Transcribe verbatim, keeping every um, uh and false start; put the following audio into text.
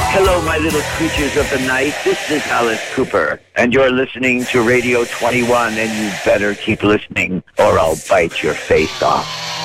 Hello, my little creatures of the night. This is Alice Cooper, and you're listening to Radio twenty-one, and you better keep listening, or I'll bite your face off.